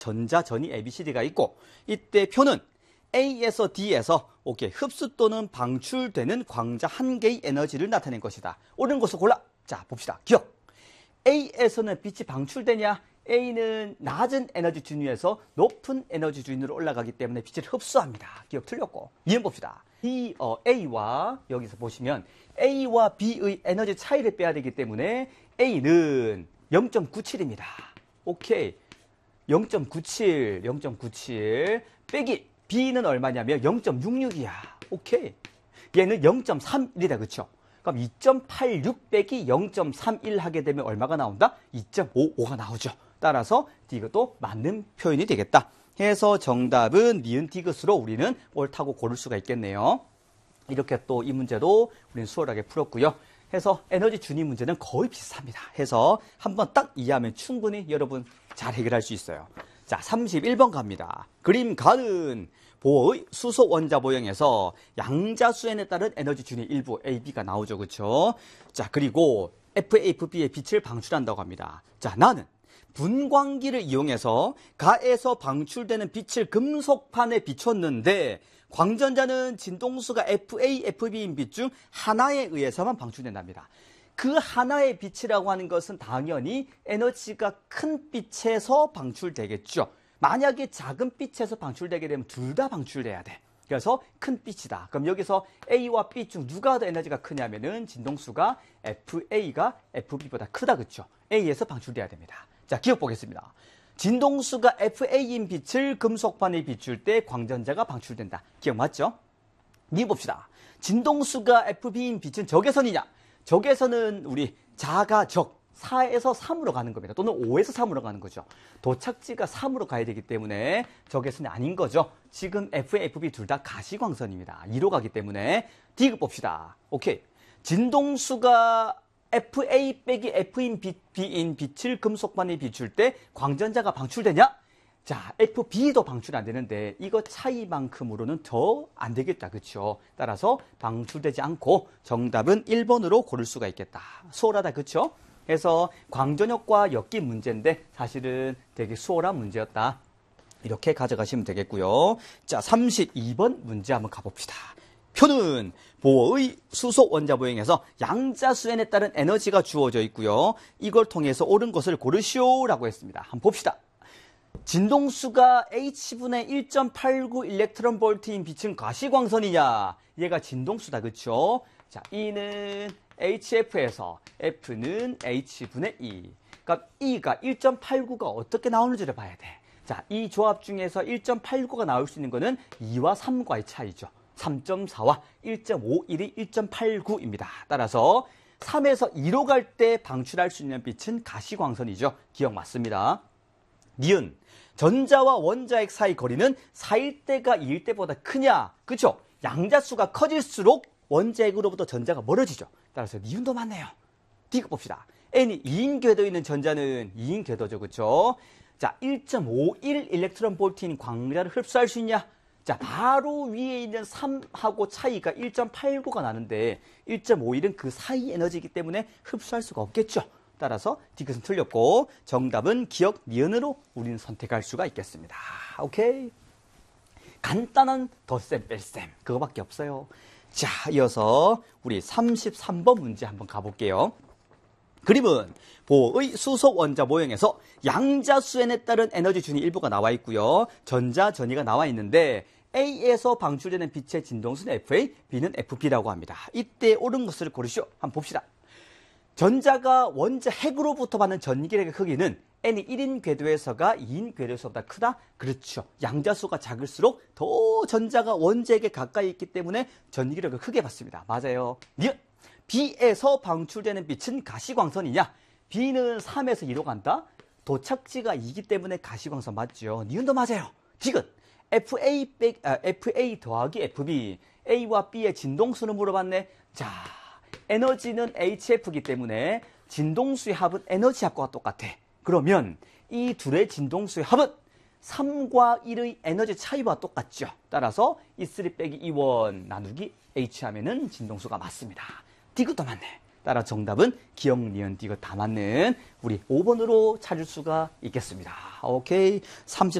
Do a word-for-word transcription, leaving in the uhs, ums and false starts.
전자, 전이 A, B, C, D가 있고 이때 표는 A에서 D에서 오케이 흡수 또는 방출되는 광자 한 개의 에너지를 나타낸 것이다. 옳은 것을 골라. 자, 봅시다. 기억. A에서는 빛이 방출되냐? A는 낮은 에너지 준위에서 높은 에너지 준위로 올라가기 때문에 빛을 흡수합니다. 기억 틀렸고. 이행 봅시다. B, 어, A와 여기서 보시면 A와 B의 에너지 차이를 빼야 되기 때문에 A는 영 점 구칠입니다. 오케이. 영 점 구칠, 영 점 구칠 빼기 B는 얼마냐면 영 점 육육이야. 오케이. 얘는 영 점 삼일이다. 그쵸? 그럼 이 점 팔육 빼기 영 점 삼일 하게 되면 얼마가 나온다? 이 점 오오가 나오죠. 따라서 이것도 맞는 표현이 되겠다. 해서 정답은 니은 디귿으로 우리는 옳다고 고를 수가 있겠네요. 이렇게 또 이 문제도 우리는 수월하게 풀었고요. 해서 에너지 준위 문제는 거의 비슷합니다. 해서 한번 딱 이해하면 충분히 여러분 잘 해결할 수 있어요. 자, 삼십일 번 갑니다. 그림 가는 보의 수소 원자 모형에서 양자수엔에 따른 에너지 준위 일부 A, B가 나오죠. 그렇죠? 자, 그리고 F A, F B의 빛을 방출한다고 합니다. 자, 나는 분광기를 이용해서 가에서 방출되는 빛을 금속판에 비췄는데 광전자는 진동수가 F A, F B인 빛 중 하나에 의해서만 방출된답니다. 그 하나의 빛이라고 하는 것은 당연히 에너지가 큰 빛에서 방출되겠죠. 만약에 작은 빛에서 방출되게 되면 둘 다 방출돼야 돼. 그래서 큰 빛이다. 그럼 여기서 A와 B 중 누가 더 에너지가 크냐면은 진동수가 F A가 F B보다 크다. 그렇죠? A에서 방출돼야 됩니다. 자, 기억 보겠습니다. 진동수가 F A인 빛을 금속판에 비출 때 광전자가 방출된다. 기억 맞죠? 니 봅시다. 진동수가 F B인 빛은 적외선이냐? 적외선은 우리 자가 적, 사에서 삼으로 가는 겁니다. 또는 오에서 삼으로 가는 거죠. 도착지가 삼으로 가야 되기 때문에 적외선이 아닌 거죠. 지금 F A, F B 둘 다 가시광선입니다. 이로 가기 때문에 디귿 봅시다. 오케이. 진동수가 F A 빼기 F인 빛, B인 빛을 금속판에 비출 때 광전자가 방출되냐? 자, F B도 방출 안 되는데 이거 차이만큼으로는 더 안 되겠다. 그렇죠? 따라서 방출되지 않고 정답은 일 번으로 고를 수가 있겠다. 수월하다. 그렇죠? 그래서 광전역과 엮인 문제인데 사실은 되게 수월한 문제였다. 이렇게 가져가시면 되겠고요. 자, 삼십이 번 문제 한번 가봅시다. 표는 보의 수소 원자 모형에서 양자수엔에 따른 에너지가 주어져 있고요. 이걸 통해서 옳은 것을 고르시오라고 했습니다. 한번 봅시다. 진동수가 H분의 일 점 팔구 일렉트론 볼트인 빛은 가시광선이냐? 얘가 진동수다. 그렇죠? 자, E는 에이치에프에서 F는 H분의 E. 그러니까 E가 일 점 팔구가 어떻게 나오는지를 봐야 돼. 자, 이 조합 중에서 일 점 팔구가 나올 수 있는 거는 이와 삼과의 차이죠. 삼 점 사와 일 점 오일이 일 점 팔구입니다. 따라서 삼에서 이로 갈 때 방출할 수 있는 빛은 가시광선이죠. 기억 맞습니다. 니은 전자와 원자핵 사이 거리는 사일 때가 이일 때보다 크냐? 그렇죠? 양자수가 커질수록 원자핵으로부터 전자가 멀어지죠. 따라서 니은도 맞네요. 디귿 봅시다. N이 이인 궤도에 있는 전자는 이인 궤도죠. 그렇죠? 자, 일 점 오일 일렉트론 볼트인 광자를 흡수할 수 있냐? 자, 바로 위에 있는 삼하고 차이가 일 점 팔구가 나는데 일 점 오일은 그 사이 에너지이기 때문에 흡수할 수가 없겠죠. 따라서 디귿은 틀렸고 정답은 기억 니은으로 우리는 선택할 수가 있겠습니다. 오케이. 간단한 덧셈 뺄셈 그거밖에 없어요. 자, 이어서 우리 삼십삼 번 문제 한번 가볼게요. 그림은 보의 수소 원자 모형에서 양자수엔에 따른 에너지 준위 일부가 나와 있고요. 전자, 전이가 나와 있는데 A에서 방출되는 빛의 진동수는 F A, B는 F B라고 합니다. 이때 옳은 것을 고르시오. 한번 봅시다. 전자가 원자 핵으로부터 받는 전기력의 크기는 N이 일인 궤도에서가 이인 궤도에서보다 크다? 그렇죠. 양자수가 작을수록 더 전자가 원자핵에 가까이 있기 때문에 전기력을 크게 받습니다. 맞아요. 니은 B에서 방출되는 빛은 가시광선이냐? B는 삼에서 이로 간다? 도착지가 이기 때문에 가시광선 맞죠. 니은도 맞아요. 디귿 F A, 백, 아, F A 더하기 F B A와 B의 진동수를 물어봤네. 자, 에너지는 에이치 에프이기 때문에 진동수의 합은 에너지 합과 똑같아. 그러면 이 둘의 진동수의 합은 삼과 일의 에너지 차이와 똑같죠. 따라서 이 삼 빼기 이 원 나누기 H 하면은 진동수가 맞습니다. 디귿도 맞네. 따라 정답은 기억, 니은, 디귿 다 맞는 우리 오 번으로 찾을 수가 있겠습니다. 오케이.